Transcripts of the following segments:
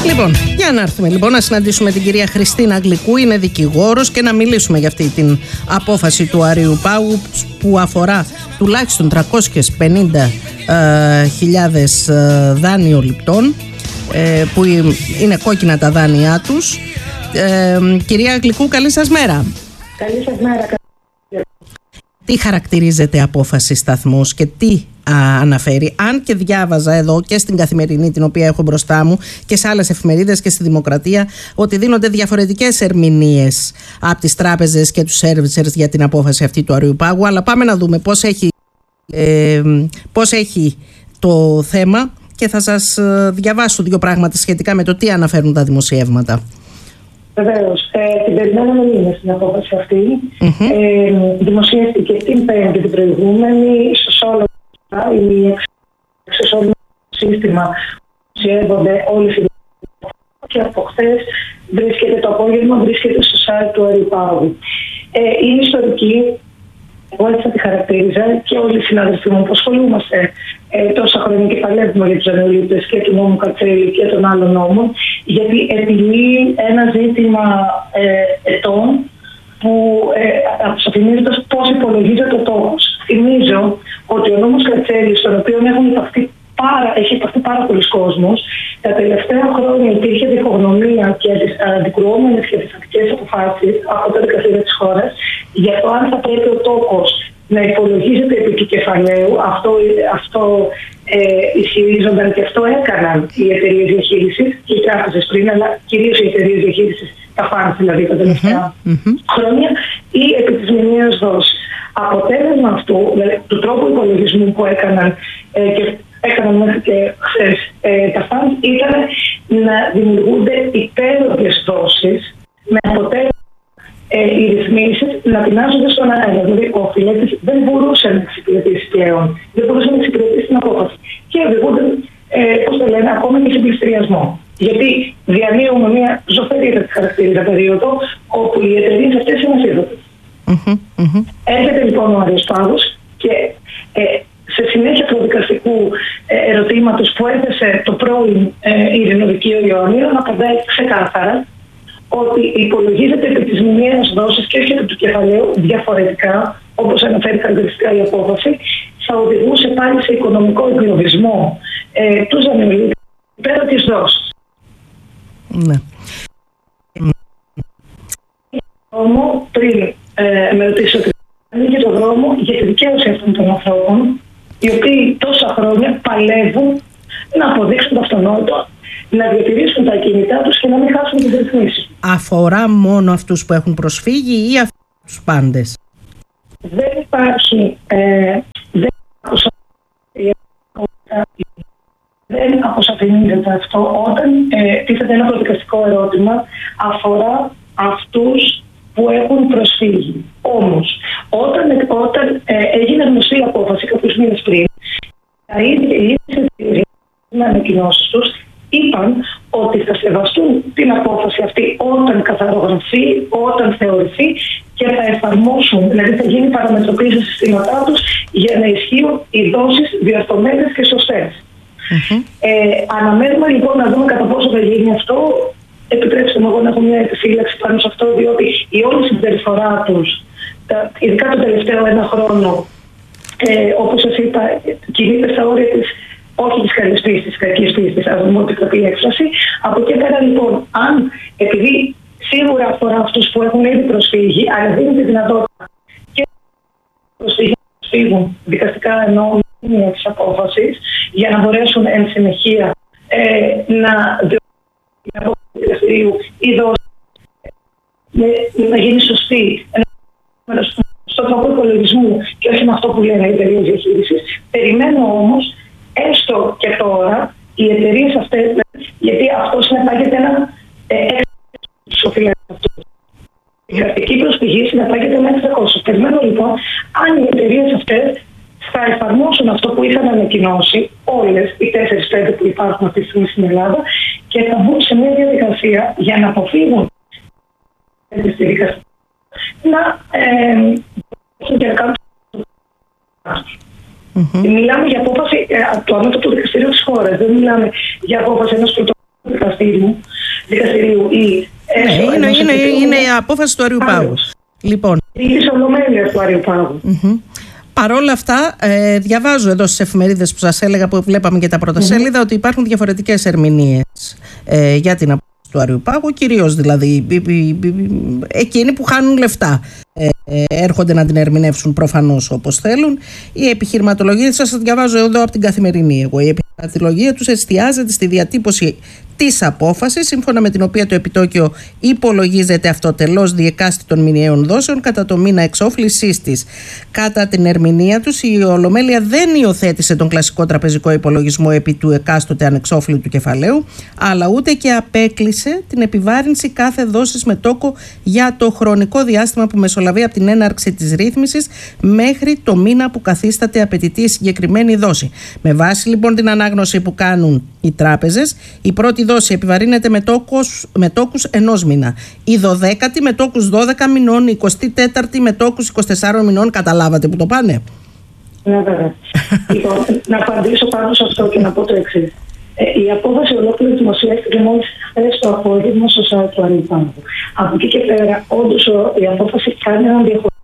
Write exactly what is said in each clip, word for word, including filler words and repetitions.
Λοιπόν, για να έρθουμε λοιπόν να συναντήσουμε την κυρία Χριστίνα Γλυκού, είναι δικηγόρος, και να μιλήσουμε για αυτή την απόφαση του Αριού Πάγου που αφορά τουλάχιστον τριακόσιες πενήντα χιλιάδες ε, δάνειοληπτών ε, που είναι κόκκινα τα δάνειά τους. Ε, κυρία Γλυκού, καλή σας μέρα. Καλή σας μέρα. Τι χαρακτηρίζεται απόφαση σταθμός και τι α, αναφέρει? Αν και διάβαζα εδώ και στην Καθημερινή, την οποία έχω μπροστά μου, και σε άλλες εφημερίδες και στη Δημοκρατία, ότι δίνονται διαφορετικές ερμηνείες από τις τράπεζες και τους servicers για την απόφαση αυτή του Αριού Πάγου. Αλλά πάμε να δούμε πώς έχει, ε, πώς έχει το θέμα, και θα σας διαβάσω δύο πράγματα σχετικά με το τι αναφέρουν τα δημοσιεύματα. Βεβαίως. Ε, την περιμέναμε μήνες στην απόφαση αυτή. Mm-hmm. Ε, δημοσιεύτηκε την Πέμπτη την προηγούμενη, στο Σόλο η εξωσόλυμα σύστημα δημοσιεύονται όλες οι δημοσιεύσεις, και από χθες βρίσκεται το απόγευμα, βρίσκεται στο site του Αριού Πάγου. Ε, είναι ιστορική. Εγώ έτσι θα τη χαρακτήριζα, και όλοι οι συνάδελφοί μου που ασχολούμαστε ε, τόσα χρόνια και παλεύουμε για τους δανειολήπτες και του νόμου Κατσέλη και των άλλων νόμων, γιατί επιλύει ένα ζήτημα ε, ετών που ε, αποσαφηνίζοντας πώς υπολογίζεται ο τόκος. Θυμίζω ότι ο νόμος Κατσέλη, στον οποίο έχουν υπαχθεί Πάρα, έχει υπαχθεί πάρα πολλοί κόσμος. Τα τελευταία χρόνια υπήρχε διχογνωμία και τις αντικρουόμενες και τις αντικές αποφάσεις από τα δικαστήρια της χώρας για το αν θα πρέπει ο τόκος να υπολογίζεται επί του κεφαλαίου. Αυτό, αυτό ε, ισχυρίζονταν και αυτό έκαναν οι εταιρείες διαχείρισης και οι τράπεζες πριν, αλλά κυρίως οι εταιρείες διαχείρισης, τα φαντ δηλαδή τα τελευταία mm-hmm. χρόνια, ή επί της μηνιαίας δόσης. Αποτέλεσμα αυτού, δηλαδή, του τρόπου υπολογισμού που έκαναν ε, και έκαναν μέχρι και χθες ε, τα φαντ, ήταν να δημιουργούνται υπέρογγες δόσεις με αποτέλεσμα ε, οι ρυθμίσεις να πεινάζονται στον αέρα. Δηλαδή ο οφειλέτης δεν μπορούσε να εξυπηρετήσει πλέον, δεν μπορούσε να εξυπηρετήσει την απόφαση. Και οδηγούνται, ε, πώς το λένε, ακόμα και σε πληστηριασμό. Γιατί διανύουμε μια ζωφερή χαρακτήριζα περίοδο όπου οι εταιρείες αυτές είναι ασύδωτες. Mm-hmm, mm-hmm. Έρχεται λοιπόν ο Αριος Πάγος και ε, σε συνέχεια του δικαστικού ε, ερωτήματος που έθεσε το πρώην ε, Ειρηνοδικείο Ιωαννίδων, απαντάει ξεκάθαρα ότι υπολογίζεται επί της μηνιαίας δόσης και όχι επί του κεφαλαίου διαφορετικά, όπως αναφέρει χαρακτηριστικά η απόφαση, θα οδηγούσε πάλι σε οικονομικό εγκλωβισμό ε, του δανειολήπτη πέρα της δόσης. Ναι. Δρόμο, πριν ε, με ρωτήσει ότι ανοίγει το δρόμο για τη δικαίωση αυτών των ανθρώπων, οι οποίοι τόσα χρόνια παλεύουν να αποδείξουν το αυτονόητο, να διατηρήσουν τα ακίνητά τους και να μην χάσουν τις ρυθμίσεις. Αφορά μόνο αυτούς που έχουν προσφύγει ή αυτούς τους πάντες? Δεν υπάρχει, ε, δεν, δεν αποσαφηνίζεται αυτό. Όταν ε, τίθεται ένα προδικαστικό ερώτημα, αφορά αυτούς που έχουν προσφύγει. Όμως, όταν, όταν ε, έγινε γνωστή η απόφαση κάποιους μήνες πριν, τα ίδια οι ίδιες εταιρείες με ανακοινώσεις τους είπαν ότι θα σεβαστούν την απόφαση αυτή όταν καθαρογραφεί, όταν θεωρηθεί, και θα εφαρμόσουν, δηλαδή θα γίνει παραμετροποίηση στα συστήματά τους για να ισχύουν οι δόσεις διορθωμένες και σωστές. Mm-hmm. Ε, αναμένουμε λοιπόν να δούμε κατά πόσο θα γίνει αυτό. Επιτρέψτε μου εγώ να έχω μια επιφύλαξη πάνω σε αυτό, διότι η όλη συμπεριφορά τους, ειδικά το τελευταίο ένα χρόνο, ε, όπως σας είπα, κινείται στα όρια της, όχι της καλής πίστης, της κακής πίστης, ας δούμε ότι θα πει η έκφραση. Από εκεί πέρα λοιπόν, αν επειδή σίγουρα αφορά αυτούς που έχουν ήδη προσφύγει, αλλά δίνει τη δυνατότητα και προσφύγουν, προσφύγουν δικαστικά εννοώ μία της απόφασης, για να μπορέσουν εν συνεχεία ε, να διορθώσουν του δικαστηρίου ή δόση να γίνει σωστή στον τρόπο υπολογισμού και όχι με αυτό που λένε οι εταιρείες διαχείρισης. Περιμένω όμως έστω και τώρα οι εταιρείες αυτές, γιατί αυτό συνεπάγεται ένα έξω αυτού. Η κρατική προσφυγή συνεπάγεται ένα εξακόσια. Περιμένω λοιπόν αν οι εταιρείες αυτές θα εφαρμόσουν αυτό που είχαν ανακοινώσει όλες οι τέσσερις πέντε που υπάρχουν αυτή τη στιγμή στην Ελλάδα και θα μπουν σε μια διαδικασία για να αποφύγουν στη δικασία να ε, να κάνουν. Mm-hmm. Μιλάμε για απόφαση ε, του ανώτατου δικαστηρίου της χώρας. Δεν μιλάμε για απόφαση ενός πρωτοβουλίου δικαστήριου, δικαστηρίου ή. Ναι, είναι, είναι, είναι η απόφαση του Αριού Πάγου. Λοιπόν. Ή της Ολομέλειας του Αριού Πάγου. Mm-hmm. Παρ' όλα αυτά, ε, διαβάζω εδώ στις εφημερίδες που σας έλεγα, που βλέπαμε και τα πρώτα mm-hmm. σέλιδα, ότι υπάρχουν διαφορετικές ερμηνείες ε, για την απόφαση του Αριού Πάγου, κυρίως δηλαδή εκείνοι που χάνουν λεφτά ε, ε, έρχονται να την ερμηνεύσουν προφανώς όπως θέλουν. Η επιχειρηματολογία, σας διαβάζω εδώ από την Καθημερινή εγώ, η επιχειρηματολογία τους εστιάζεται στη διατύπωση της απόφασης, σύμφωνα με την οποία το επιτόκιο υπολογίζεται αυτοτελώς διεκάστη των μηνιαίων δόσεων κατά το μήνα εξόφλησής της. Κατά την ερμηνεία τους, η Ολομέλεια δεν υιοθέτησε τον κλασικό τραπεζικό υπολογισμό επί του εκάστοτε ανεξόφλητου κεφαλαίου, αλλά ούτε και απέκλεισε την επιβάρυνση κάθε δόσης με τόκο για το χρονικό διάστημα που μεσολαβεί από την έναρξη της ρύθμισης μέχρι το μήνα που καθίσταται απαιτητή η συγκεκριμένη δόση. Με βάση λοιπόν την ανάγνωση που κάνουν οι τράπεζες, η πρώτη δόση επιβαρύνεται με, τόκους, με τόκους ενός μήνα. Η δωδέκατη με τόκους δώδεκα μηνών, η εικοστή τέταρτη με τόκους είκοσι τεσσάρων μηνών. Καταλάβατε που το πάνε? Ναι, βέβαια. Λοιπόν, να απαντήσω πάνω σε αυτό και να πω το εξής. Ε, η απόφαση ολόκληρη δημοσιεύτηκε μόλις χθες το απόγευμα στο site του Αριού Πάγου. Από εκεί και πέρα, όντως η απόφαση κάνει έναν διαχωρισμό.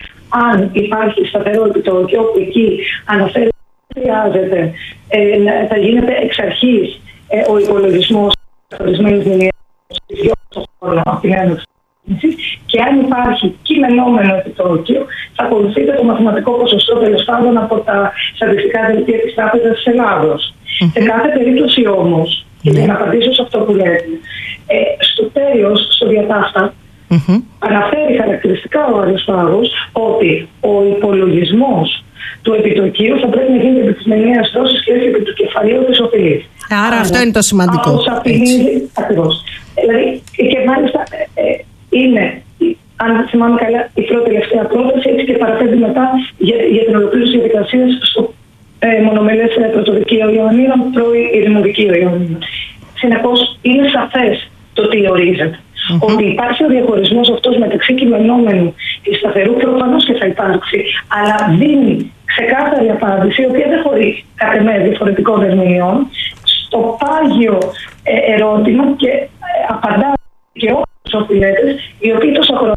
Αν υπάρχει σταθερό επιτόκιο, που εκεί αναφέρει ότι χρειάζεται, ε, θα γίνεται εξ αρχής ε, ο υπολογισμός ορισμένης μηνιαίας στο χώρο από την έναρξη. Και αν υπάρχει κειμενόμενο επιτόκιο, θα ακολουθείται το μαθηματικό ποσοστό τέλος πάντων από τα στατιστικά δελτία της Τράπεζας της Ελλάδος. Mm-hmm. Σε κάθε περίπτωση όμως, και για να απαντήσω σε αυτό που λέτε, ε, στο τέλος, στο διατάφτα, mm-hmm. αναφέρει χαρακτηριστικά ο Άριος Πάγος ότι ο υπολογισμός του επιτοκίου θα πρέπει να γίνει επί της μηνιαίας δόσης και όχι επί του κεφαλαίου της οφειλής. Άρα, Άρα αυτό είναι το σημαντικό. Ακριβώς. Δηλαδή, και μάλιστα ε, ε, είναι, αν θυμάμαι καλά, η πρώτη τελευταία πρόταση, έτσι και παραπέμπει μετά για, για την ολοκλήρωση της διαδικασίας στο ε, μονομελές πρωτοδικείο Ιωαννίνων, πρώην ειρηνοδικείο Ιωαννίνων. Συνεπώς, είναι σαφές το τι ορίζεται. Mm-hmm. Ότι υπάρχει ο διαχωρισμός αυτός μεταξύ κειμενόμενου και σταθερού, προφανώς και θα υπάρξει, αλλά δίνει ξεκάθαρη απάντηση, η οποία δεν χωρεί κατ' εμέ διαφορετικών ερμηνεών, στο πάγιο ε, ερώτημα και ε, απαντά και όλους τους οφειλέτες, οι οποίοι τόσα χρόνια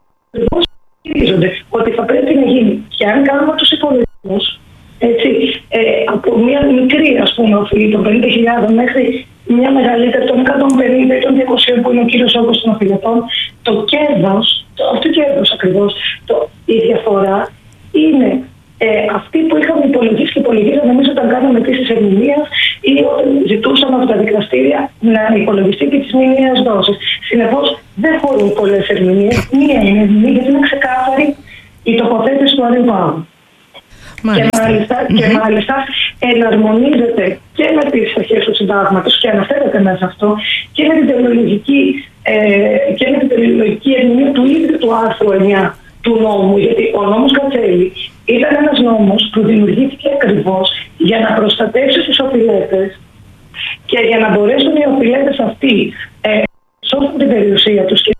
στηρίζονται ότι θα πρέπει να γίνει. Και αν κάνουμε τους υπολογισμούς, έτσι, ε, από μια μικρή, ας πούμε, οφειλή των πενήντα χιλιάδες μέχρι μια μεγαλύτερη των εκατόν πενήντα ή των διακοσίων που είναι ο κύριος όγκος των οφειλετών, το κέρδος, το, αυτό το κέρδος ακριβώς, το, η διαφορά είναι ε, αυτή που είχαμε υπολογίσει και υπολογίζαμε εμείς όταν κάναμε τις ερμηνείες ή όταν ζητούσαμε από τα δικαστήρια να υπολογιστεί και τις μηνιαίες δόσεις. Συνεπώς δεν χωρούν πολλές ερμηνείες. Μία είναι ερμηνεία γιατί είναι ξεκάθαρη η τοποθέτηση του Αριού Πάγου. Και μάλιστα, mm-hmm. και μάλιστα εναρμονίζεται και με τις αρχές του συντάγματος και αναφέρεται μέσα αυτό και με την τελειολογική, ε, και με την τελειολογική ερμηνεία του ίδιου του άρθρου εννιά του νόμου. Γιατί ο νόμος Κατσέλη ήταν ένας νόμος που δημιουργήθηκε ακριβώς για να προστατεύσει τους οφειλέτες και για να μπορέσουν οι οφειλέτες αυτοί ε, σώθουν την περιουσία τους και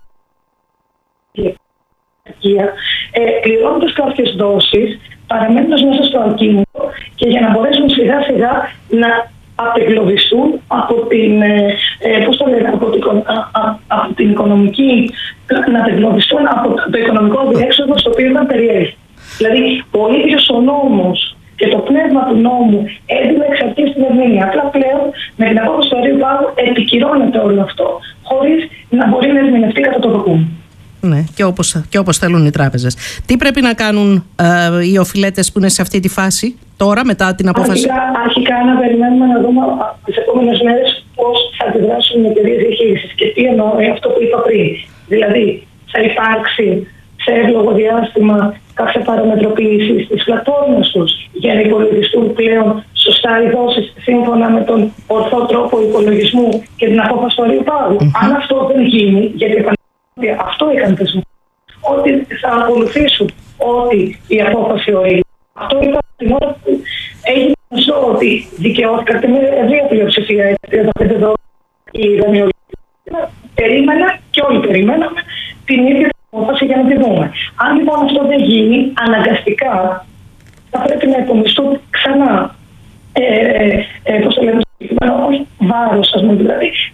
ε, πληρώνοντας κάποιες δόσεις, παραμένοντας μέσα στο ακίνητο και για να μπορέσουν σιγά σιγά να απεγκλωβιστούν από την, ε, πώς το λένε, από την, α, α, από την οικονομική, να απεγκλωβιστούν από το οικονομικό διέξοδο στο οποίο ήταν περιέλθει. Δηλαδή, ο ίδιος ο νόμος και το πνεύμα του νόμου έδινε εξ αρχής την ερμηνεία. Απλά πλέον με την απόφαση του Αριού Πάγου επικυρώνεται όλο αυτό, χωρίς να μπορεί να ερμηνευτεί κατά το δοκούν. Ναι, και όπως, και όπως θέλουν οι τράπεζες. Τι πρέπει να κάνουν ε, οι οφειλέτες που είναι σε αυτή τη φάση τώρα, μετά την απόφαση? Αρχικά, αρχικά να περιμένουμε να δούμε τις επόμενες μέρες πώς θα αντιδράσουν οι εταιρείες διαχείρισης και τι εννοώ αυτό που είπα πριν. Δηλαδή, θα υπάρξει σε εύλογο διάστημα κάποια παραμετροποίηση στις πλατφόρμες τους για να υπολογιστούν πλέον σωστά οι δόσεις σύμφωνα με τον ορθό τρόπο υπολογισμού και την απόφαση του Αριού Πάγου. Mm-hmm. Αν αυτό δεν γίνει, γιατί αυτό έκανε θεσμό, ότι θα ακολουθήσουν ότι η απόφαση ορίζει. Αυτό ήταν την ώρα που έγινε γνωστό ότι δικαιώθηκαν με ευρεία πλειοψηφία τριάντα πέντε εδώ η δανειοληπτική. Περίμενα και όλοι περιμέναμε την ίδια απόφαση για να τη δούμε. Αν λοιπόν αυτό δεν γίνει, αναγκαστικά θα πρέπει να υπομισθούν ξανά. Ε, ε, πώς το λέμε, όχι βάρος, ας πούμε, δηλαδή,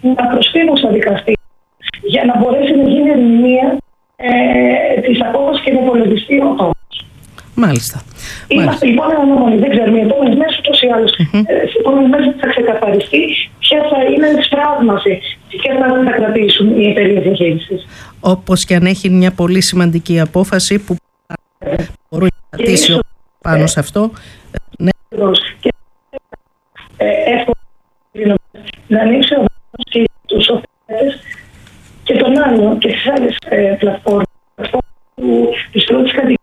να προσφύγουν στα δικαστήρια για να μπορέσει να γίνει ερμηνεία ε, της απόφασης και να υπολογιστεί ο τόπος. Μάλιστα. Είμαστε λοιπόν αναμονή. Δεν ξέρουμε. Οι επόμενες μέρες ούτως ή άλλως. Στις επόμενες μέρες θα ξεκαθαριστεί ποια θα είναι η σφράγμαση και ποια θα, θα κρατήσουν οι εταιρείες διαχείρισης. Όπως και αν έχει μια πολύ σημαντική απόφαση που μπορεί να κρατήσει πάνω σε αυτό. Ναι. Και ε, εύκολα να ανοίξει ο δρόμος και τους οφείλετες και τον άλλο και στις άλλες ε, πλατφόρμες του, της πρώτης κατηγορίας.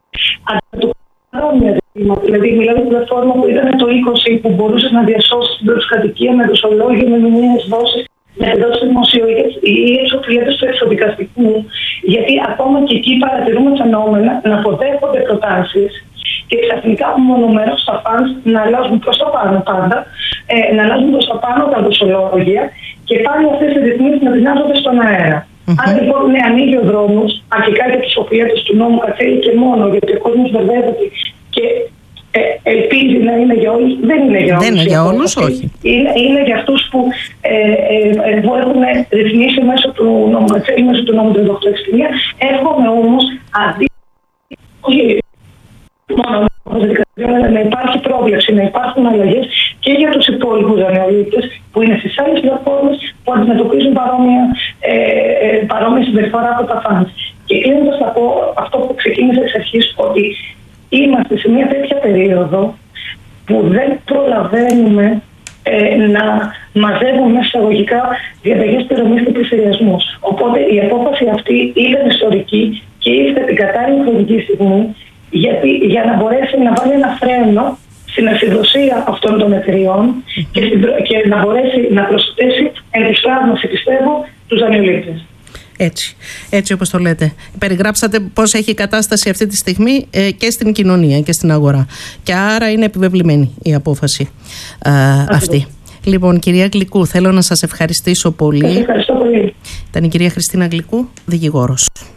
Δηλαδή, μιλάμε για πλατφόρμα που ήταν το είκοσι που μπορούσε να διασώσει την πρώτη κατοικία με δοσολόγιο, με μηνύες δόσεις, με δόσεις δημοσιογραφίας ή εξοφυλέτες του εξοδικαστικού. Γιατί ακόμα και εκεί παρατηρούμε φαινόμενα να αποδέχονται προτάσεις και ξαφνικά μονομερώς τα φανς να αλλάζουν προς τα πάνω πάντα, ε, να αλλάζουν προς τα πάνω τα δοσολόγια και πάλι αυτές οι ρυθμίσεις να δυνάζονται στον αέρα. Mm-hmm. Αν λοιπόν ναι, ανοίγει ο δρόμος, αρχικά για τους οφείλετες του νόμου καθέλει και μόνο, γιατί ο κόσμος μπερδεύεται και ε, ελπίζει να είναι για όλους, δεν είναι για όλους. Δεν είναι για όλους, όχι. Είναι, είναι για αυτούς που, ε, ε, που έχουν ρυθμίσει μέσω του νόμου καθέλει, μέσω του νόμου τριάντα οκτώ εξήντα. Εύχομαι όμως αντί όχι μόνο να υπάρχει πρόβλεψη, να υπάρχουν αλλαγές και για τους υπόλοιπους δανειολήπτες που είναι στις άλλες πλατφόρμες που αντιμετωπίζουν παρόμοια, ε, ε, παρόμοια συμπεριφορά από τα φανς. Και κλείνοντας θα πω αυτό που ξεκίνησα εξ αρχής, ότι είμαστε σε μια τέτοια περίοδο που δεν προλαβαίνουμε ε, να μαζεύουμε μέσα εισαγωγικά διαταγές πληρωμής και πληστηριασμούς. Οπότε η απόφαση αυτή ήταν ιστορική και ήρθε την κατάλληλη χρονική στιγμή γιατί, για να μπορέσει να βάλει ένα φρένο στην ασυδοσία αυτών των εταιριών και, και να μπορέσει να προσθέσει εν τη φράγμαση, πιστεύω, τους δανειολήπτες. Έτσι, έτσι όπως το λέτε. Περιγράψατε πώς έχει η κατάσταση αυτή τη στιγμή ε, και στην κοινωνία και στην αγορά. Και άρα είναι επιβεβλημένη η απόφαση ε, αυτή. Λοιπόν, κυρία Γλυκού, θέλω να σας ευχαριστήσω πολύ. Σας ευχαριστώ πολύ. Ήταν η κυρία Χριστίνα Γλυκού, δικηγόρος.